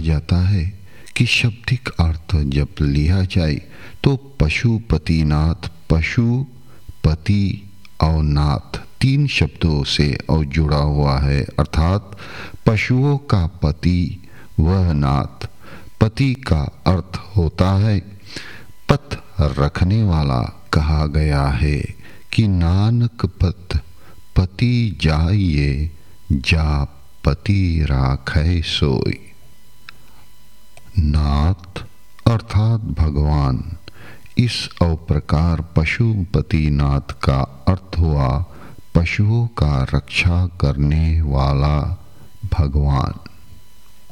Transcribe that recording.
जाता है कि शाब्दिक अर्थ जब लिया जाए तो पशुपतिनाथ, पशुपति और नाथ 3 शब्दों से और जुड़ा हुआ है, अर्थात पशुओं का पति वह नाथ। पति का अर्थ होता है पथ रखने वाला। कहा गया है कि नानक पथ पति जाइए, जा पति राखै सोई। नाथ अर्थात भगवान। इस प्रकार पशुपतिनाथ का अर्थ हुआ पशुओं का रक्षा करने वाला भगवान।